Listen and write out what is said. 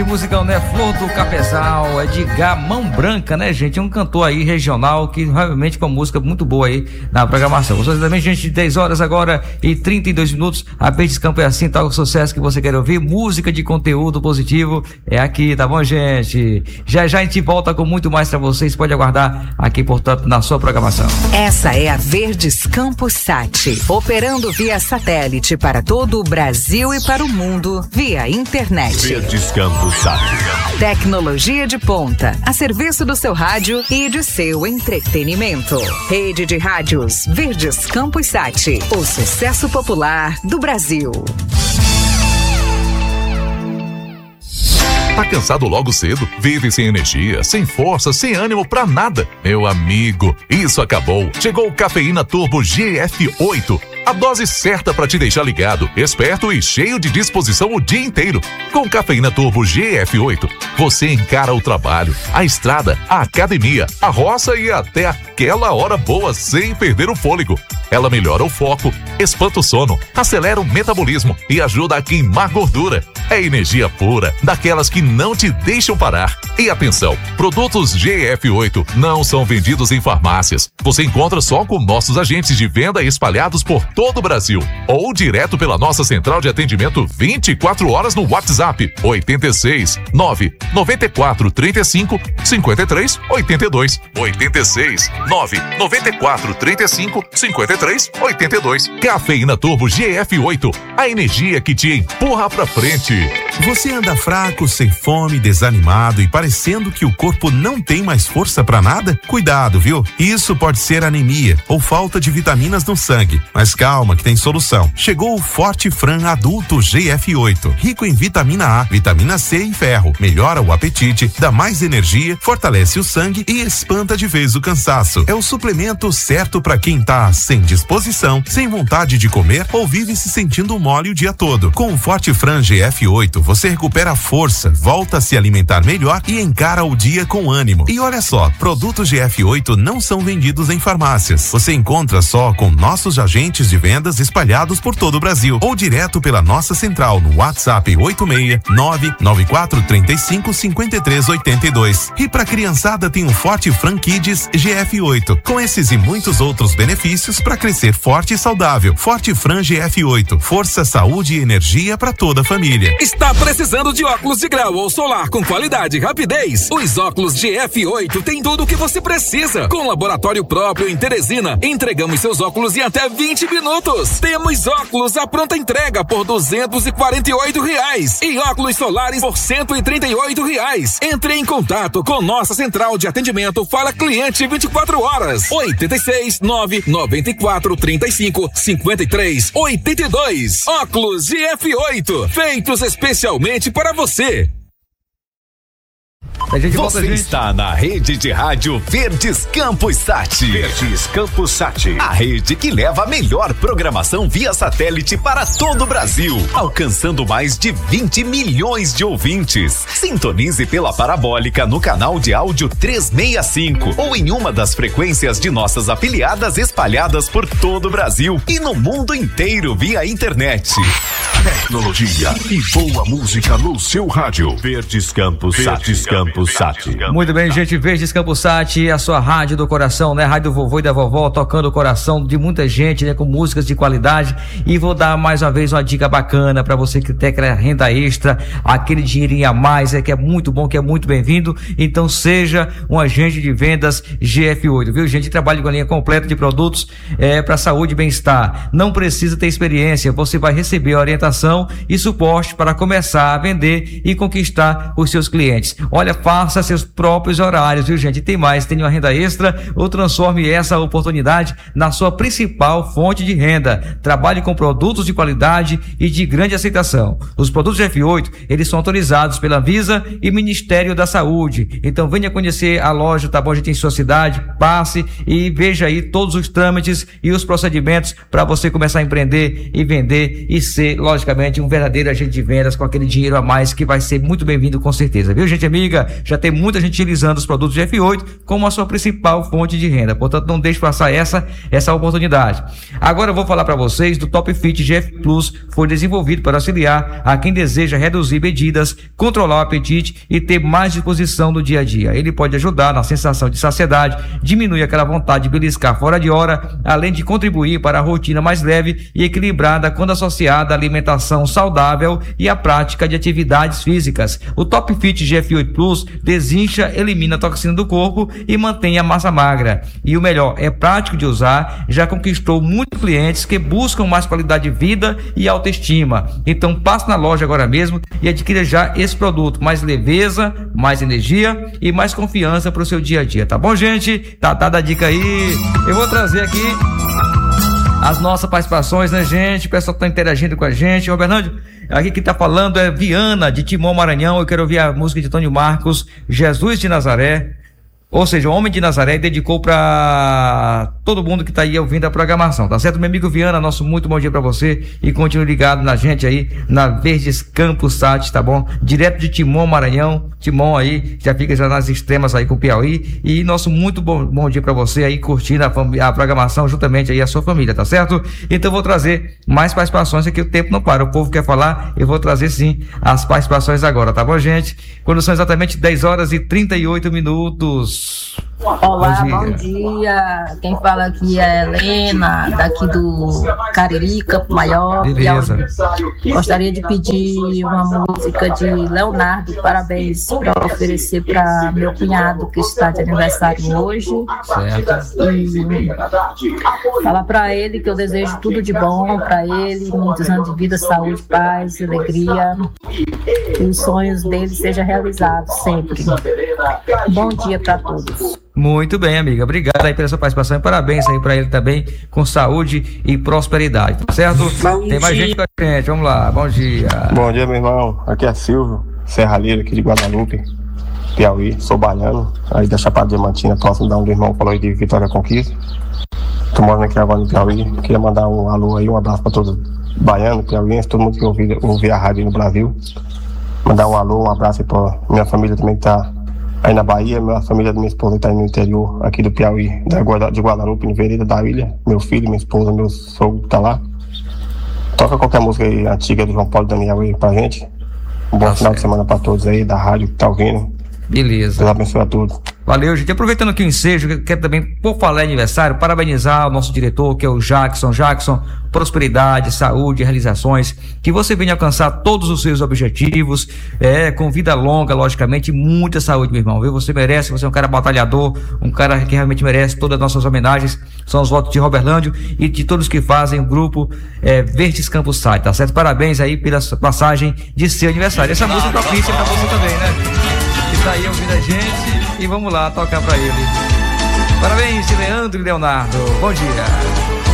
esse musicão, né? Flor do Cafezal, Edgar Mão Branca, né, gente? Um cantor aí regional que realmente com música muito boa aí na programação. Vocês também, gente, 10 horas agora e 32 minutos. A Verdes Campos é assim, tá o sucesso que você quer ouvir. Música de conteúdo positivo é aqui, tá bom, gente? Já já a gente volta com muito mais pra vocês. Pode aguardar aqui, portanto, na sua programação. Essa é a Verdes Campos Sat, operando via satélite para todo o Brasil e para o mundo via internet. Verdes Campos Sat. Tecnologia de ponta, a serviço do seu rádio e de seu entretenimento. Rede de rádios Verdes Campos Sat, o sucesso popular do Brasil. Tá cansado logo cedo? Vive sem energia, sem força, sem ânimo pra nada? Meu amigo, isso acabou. Chegou o Cafeína Turbo GF8. A dose certa para te deixar ligado, esperto e cheio de disposição o dia inteiro. Com Cafeína Turbo GF8, você encara o trabalho, a estrada, a academia, a roça e até aquela hora boa sem perder o fôlego. Ela melhora o foco, espanta o sono, acelera o metabolismo e ajuda a queimar gordura. É energia pura, daquelas que não te deixam parar. E atenção, produtos GF8 não são vendidos em farmácias. Você encontra só com nossos agentes de venda espalhados por todo o Brasil ou direto pela nossa central de atendimento 24 horas no WhatsApp 86 9 94 35 53 82 86 9 94 35 53 82. Cafeína Turbo GF8, a energia que te empurra pra frente. Você anda fraco, sem fome, desanimado e parecendo que o corpo não tem mais força pra nada? Cuidado, viu? Isso pode ser anemia ou falta de vitaminas no sangue. Mas calma que tem solução. Chegou o Forte Fran Adulto GF8, rico em vitamina A, vitamina C e ferro. Melhora o apetite, dá mais energia, fortalece o sangue e espanta de vez o cansaço. É o suplemento certo pra quem tá sem disposição, sem vontade de comer ou vive se sentindo mole o dia todo. Com o Forte Fran GF8, você recupera a força, volta a se alimentar melhor e encara o dia com ânimo. E olha só, produtos GF8 não são vendidos em farmácias. Você encontra só com nossos agentes de vendas espalhados por todo o Brasil ou direto pela nossa central no WhatsApp 86 994 35 53 82. E pra criançada tem o Forte Fran Kids GF8, com esses e muitos outros benefícios para crescer forte e saudável. Forte Fran GF8, força, saúde e energia para toda a família. Está precisando de óculos de grau ou solar com qualidade e rapidez? Os óculos GF8 tem tudo o que você precisa. Com laboratório próprio em Teresina, entregamos seus óculos em até 20 minutos. Temos óculos à pronta entrega por R$248 e óculos solares por R$138. Entre em contato com nossa central de atendimento Fala Cliente 24 horas. 86 9 94 35 53 82. Óculos GF8, feitos especialmente para você. Você está na rede de rádio Verdes Campos Sat. Verdes Campos Sat. A rede que leva a melhor programação via satélite para todo o Brasil, alcançando mais de 20 milhões de ouvintes. Sintonize pela parabólica no canal de áudio 365 ou em uma das frequências de nossas afiliadas espalhadas por todo o Brasil e no mundo inteiro via internet. Tecnologia e boa música no seu rádio. Verdes Campos Sat. Muito bem, gente, Verdes Campos Sat, a sua rádio do coração, né? Rádio do vovô e da vovó, tocando o coração de muita gente, né? Com músicas de qualidade. E vou dar mais uma vez uma dica bacana para você que tem aquela renda extra, aquele dinheirinho a mais, que é muito bom, que é muito bem-vindo. Então seja um agente de vendas GF8, viu, gente? Trabalha com a linha completa de produtos para saúde e bem-estar. Não precisa ter experiência, você vai receber orientação e suporte para começar a vender e conquistar os seus clientes. Olha, faça seus próprios horários, viu, gente? Tem mais, tem uma renda extra ou transforme essa oportunidade na sua principal fonte de renda. Trabalhe com produtos de qualidade e de grande aceitação. Os produtos F8, eles são autorizados pela Anvisa e Ministério da Saúde. Então venha conhecer a loja, tá bom, gente, em sua cidade, passe e veja aí todos os trâmites e os procedimentos para você começar a empreender e vender e ser lojista logicamente, um verdadeiro agente de vendas com aquele dinheiro a mais que vai ser muito bem-vindo com certeza, viu, gente amiga? Já tem muita gente utilizando os produtos GF8 como a sua principal fonte de renda, portanto não deixe passar essa oportunidade. Agora eu vou falar para vocês do Top Fit GF Plus, foi desenvolvido para auxiliar a quem deseja reduzir medidas, controlar o apetite e ter mais disposição no dia a dia. Ele pode ajudar na sensação de saciedade, diminuir aquela vontade de beliscar fora de hora, além de contribuir para a rotina mais leve e equilibrada quando associada à alimentação saudável e à prática de atividades físicas. O Top Fit GF8 Plus desincha, elimina a toxina do corpo e mantém a massa magra. E o melhor, é prático de usar, já conquistou muitos clientes que buscam mais qualidade de vida e autoestima. Então passe na loja agora mesmo e adquira já esse produto, mais leveza, mais energia e mais confiança para o seu dia a dia, tá bom, gente? Tá dada a dica aí. Eu vou trazer aqui as nossas participações, né, gente? O pessoal tá interagindo com a gente. Ô, Bernardo, aqui que tá falando é Viana, de Timon, Maranhão. Eu quero ouvir a música de Tônio Marcos, Jesus de Nazaré. Ou seja, o Homem de Nazaré, dedicou para todo mundo que tá aí ouvindo a programação, tá certo? Meu amigo Viana, nosso muito bom dia para você e continue ligado na gente aí, na Verdes Campos Sat, tá bom? Direto de Timon, Maranhão, Timon aí, já fica já nas extremas aí com o Piauí, e nosso muito bom dia para você aí, curtindo a programação juntamente aí a sua família, tá certo? Então eu vou trazer mais participações aqui, o tempo não para, o povo quer falar, eu vou trazer sim as participações agora, tá bom, gente? Quando são exatamente 10 horas e 38 minutos. Olá, bom dia. Quem fala aqui é Helena, daqui do Cariri, Campo Maior. Beleza. Gostaria de pedir uma música de Leonardo, parabéns, para oferecer para meu cunhado que está de aniversário hoje. Certo. E falar para ele que eu desejo tudo de bom para ele, muitos anos de vida, saúde, paz, alegria, que os sonhos dele sejam realizados sempre. Bom dia para todos. Muito bem, amiga. Obrigado aí pela sua participação e parabéns aí pra ele também, com saúde e prosperidade, tá certo? Tem mais gente com a gente, vamos lá, bom dia. Bom dia, meu irmão. Aqui é Silvio, serralheiro aqui de Guadalupe, Piauí. Sou baiano, aí da Chapada Diamantina, próximo da onde o irmão falou aí de Vitória Conquista. Tô morando aqui agora no Piauí. Queria mandar um alô aí, um abraço pra todos baianos, piauienses, todo mundo que ouve a rádio no Brasil. Mandar um alô, um abraço aí pra minha família também que tá aí na Bahia, minha família da minha esposa está aí no interior, aqui do Piauí, de Guadalupe, em Vereda da Ilha. Meu filho, minha esposa, meu sogro tá lá. Toca qualquer música aí antiga do João Paulo e Daniel aí pra gente. Um bom final de semana pra todos aí, da rádio que tá ouvindo. Beleza. Deus abençoe a todos. Valeu, gente. Aproveitando aqui o ensejo, quero também, por falar em aniversário, parabenizar o nosso diretor, que é o Jackson. Jackson, prosperidade, saúde, realizações, que você venha alcançar todos os seus objetivos, com vida longa, logicamente, e muita saúde, meu irmão, viu? Você merece, você é um cara batalhador, um cara que realmente merece todas as nossas homenagens. São os votos de Roberlândio e de todos que fazem o grupo Verdes Campos Sat, tá certo? Parabéns aí pela passagem de seu aniversário. Essa música propícia pra você também, né? Tá aí ouvindo a gente e vamos lá tocar pra ele. Parabéns, Leandro e Leonardo. Bom dia.